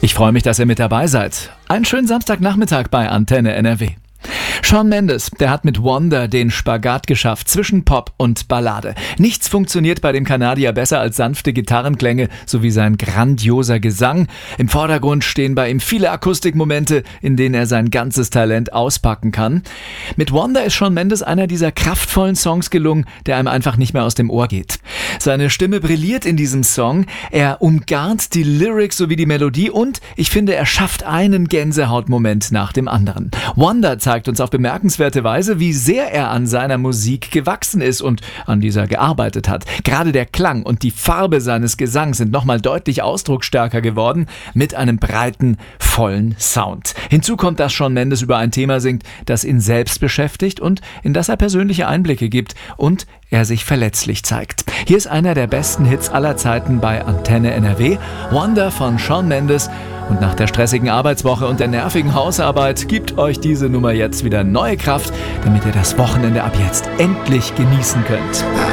Ich freue mich, dass ihr mit dabei seid. Einen schönen Samstagnachmittag bei Antenne NRW. Shawn Mendes, der hat mit Wonder den Spagat geschafft zwischen Pop und Ballade. Nichts funktioniert bei dem Kanadier besser als sanfte Gitarrenklänge sowie sein grandioser Gesang. Im Vordergrund stehen bei ihm viele Akustikmomente, in denen er sein ganzes Talent auspacken kann. Mit Wonder ist Shawn Mendes einer dieser kraftvollen Songs gelungen, der einem einfach nicht mehr aus dem Ohr geht. Seine Stimme brilliert in diesem Song, er umgarnt die Lyrics sowie die Melodie und ich finde, er schafft einen Gänsehautmoment nach dem anderen. Wonder zeigt uns auf bemerkenswerte Weise, wie sehr er an seiner Musik gewachsen ist und an dieser gearbeitet hat. Gerade der Klang und die Farbe seines Gesangs sind nochmal deutlich ausdrucksstärker geworden mit einem breiten, vollen Sound. Hinzu kommt, dass Shawn Mendes über ein Thema singt, das ihn selbst beschäftigt und in das er persönliche Einblicke gibt und er sich verletzlich zeigt. Hier ist einer der besten Hits aller Zeiten bei Antenne NRW, Wonder von Shawn Mendes. Und nach der stressigen Arbeitswoche und der nervigen Hausarbeit gibt euch diese Nummer jetzt wieder neue Kraft, damit ihr das Wochenende ab jetzt endlich genießen könnt.